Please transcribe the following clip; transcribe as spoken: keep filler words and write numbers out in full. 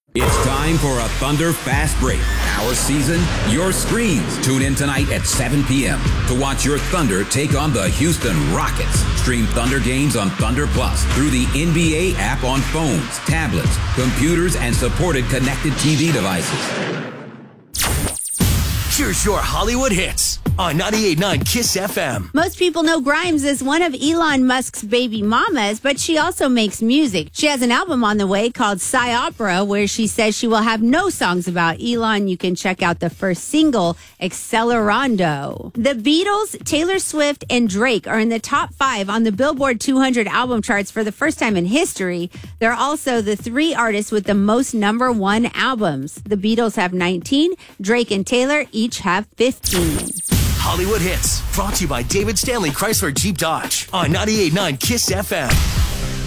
It's time for a Thunder Fast Break. Our season, your screens. Tune in tonight at seven p.m. to watch your Thunder take on the Houston Rockets. Stream Thunder games on Thunder Plus through the N B A app on phones, tablets, computers, and supported connected T V devices. Here's your Hollywood hits on ninety-eight point nine KISS F M. Most people know Grimes as one of Elon Musk's baby mamas, but she also makes music. She has an album on the way called Psy Opera, where she says she will have no songs about Elon. You can check out the first single, Accelerando. The Beatles, Taylor Swift, and Drake are in the top five on the Billboard two hundred album charts for the first time in history. They're also the three artists with the most number one albums. The Beatles have nineteen, Drake and Taylor each have fifteen. Hollywood Hits, brought to you by David Stanley Chrysler Jeep Dodge on ninety-eight point nine KISS F M.